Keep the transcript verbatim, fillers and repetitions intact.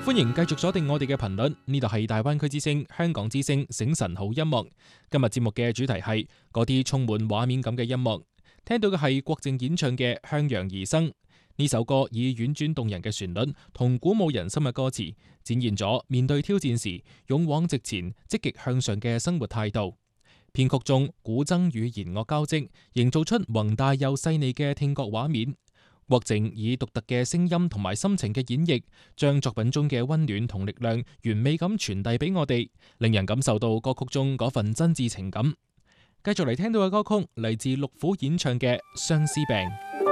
歡迎繼續鎖定我哋嘅頻率，呢度係大灣區之聲、香港之聲醒晨好音樂。今日節目嘅主題係嗰啲充滿畫面感嘅音樂。聽到嘅係郭靜演唱嘅《向陽而生》。呢首歌以婉轉動人嘅旋律同鼓舞人心嘅歌詞，展現咗面對挑戰時勇往直前、積極向上嘅生活態度。編曲中古箏與弦樂交織，營造出宏大又細膩嘅聽覺畫面。郭靜以獨特嘅聲音同埋深情嘅演繹，將作品中嘅溫暖同力量完美咁傳遞俾我哋，令人感受到歌曲中嗰份真摯情感。繼續嚟聽到嘅歌曲嚟自陸虎演唱嘅《相思病》。